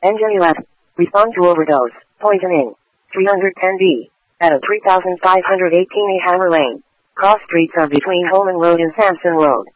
Engine 11. Respond to overdose. Poisoning. 310B. At 3518 A Hammer Lane. Cross streets are between Holman Road and Sampson Road.